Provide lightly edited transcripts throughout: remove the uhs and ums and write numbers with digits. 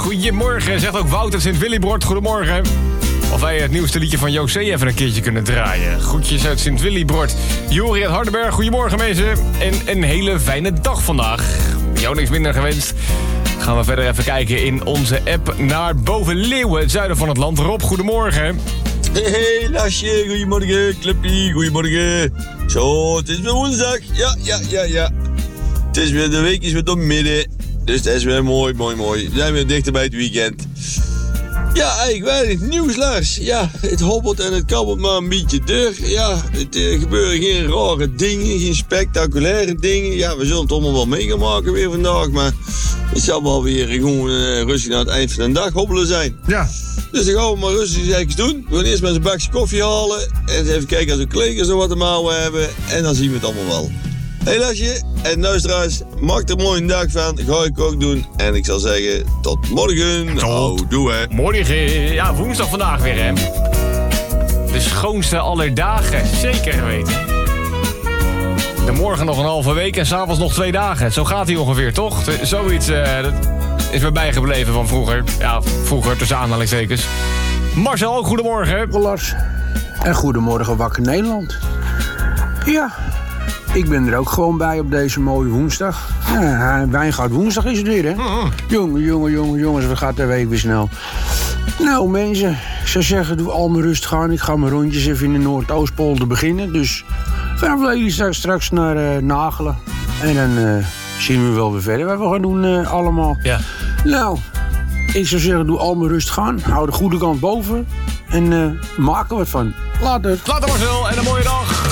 Goedemorgen, zegt ook Wouter Sint-Willibord. Goedemorgen. Of wij het nieuwste liedje van José even een keertje kunnen draaien. Groetjes uit Sint-Willibord. Jori uit Hardenberg, goedemorgen mensen. En een hele fijne dag vandaag. Jou niks minder gewenst. Gaan we verder even kijken in onze app naar Boven-Leeuwen, het zuiden van het land. Rob, goedemorgen. Hey, Lasje, goedemorgen. Clippy, goedemorgen. Zo, het is weer woensdag. Ja. Het is weer, de week is weer door midden. Dus dat is weer mooi. We zijn weer dichter bij het weekend. Ja, eigenlijk weinig nieuws, Lars. Ja, het hobbelt en het kabbelt maar een beetje door. Ja, er gebeuren geen rare dingen, geen spectaculaire dingen. Ja, we zullen het allemaal wel mee gaan maken weer vandaag. Maar het zal wel weer gewoon rustig aan het eind van de dag hobbelen zijn. Ja. Dus dan gaan we maar rustig eens doen. We gaan eerst maar eens een bakje koffie halen. En even kijken als de collega's nog wat te mouwen hebben. En dan zien we het allemaal wel. Hey Lasje en luisteraars, maak er mooi een dag van. Ga ik ook doen. En ik zal zeggen, tot morgen. Doe hè. Morgen. Ja, woensdag vandaag weer, hè. De schoonste aller dagen. Zeker weten. De morgen nog een halve week en s'avonds nog 2 dagen. Zo gaat hij ongeveer, toch? Zoiets dat is me bijgebleven van vroeger. Ja, vroeger tussen aanhalingstekens. Marcel, goedemorgen. Lars. En goedemorgen Wakker Nederland. Ja, ik ben er ook gewoon bij op deze mooie woensdag. Ja, Wijngaard woensdag is het weer, hè? Jongens, wat gaat de week weer snel. Nou mensen, ik zou zeggen, doe allemaal rustig aan. Ik ga mijn rondjes even in de Noordoostpolder beginnen. Dus vanaf Lelystad straks naar Nagelen. En dan zien we wel weer verder wat we gaan doen allemaal. Ja. Nou, ik zou zeggen, doe allemaal rustig aan. Hou de goede kant boven. En maak er wat van. Later. Later Marcel en een mooie dag.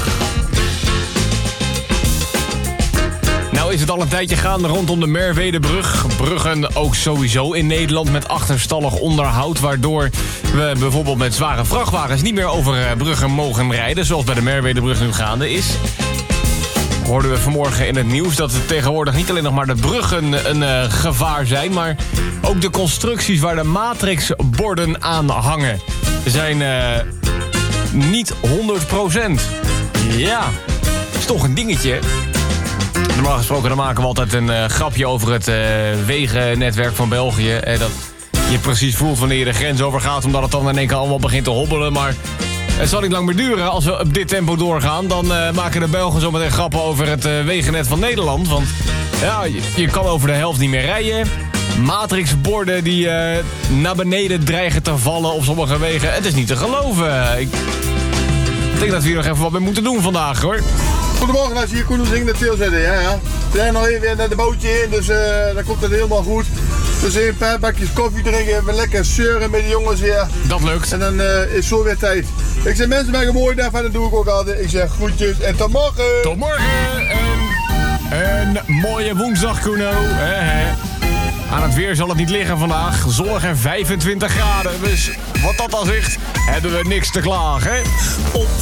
Nou is het al een tijdje gaande rondom de Merwedebrug. Bruggen ook sowieso in Nederland met achterstallig onderhoud, waardoor we bijvoorbeeld met zware vrachtwagens niet meer over bruggen mogen rijden, zoals bij de Merwedebrug nu gaande is. Hoorden we vanmorgen in het nieuws dat het tegenwoordig niet alleen nog maar de bruggen een gevaar zijn, maar ook de constructies waar de matrixborden aan hangen zijn niet 100%. Ja, is toch een dingetje. Normaal gesproken dan maken we altijd een grapje over het wegennetwerk van België. Dat je precies voelt wanneer je de grens overgaat, omdat het dan in één keer allemaal begint te hobbelen. Maar het zal niet lang meer duren. Als we op dit tempo doorgaan, dan maken de Belgen zometeen grappen over het wegennet van Nederland. Want ja, je kan over de helft niet meer rijden. Matrixborden die naar beneden dreigen te vallen op sommige wegen. Het is niet te geloven. Ik denk dat we hier nog even wat mee moeten doen vandaag, hoor. Goedemorgen, als je hier Koen Zing naar zitten. Ja. We zijn nog even naar de bootje in, dus dan komt het helemaal goed. Dus even een paar bakjes koffie drinken, even lekker zeuren met de jongens weer. Dat lukt. En dan is zo weer tijd. Ik zeg mensen, bij een mooie dag, dat doe ik ook altijd. Ik zeg groetjes en tot morgen. Tot morgen en een mooie woensdag, Kuno. Aan het weer zal het niet liggen vandaag. Zonnig en 25 graden. Dus wat dat al zegt, hebben we niks te klagen.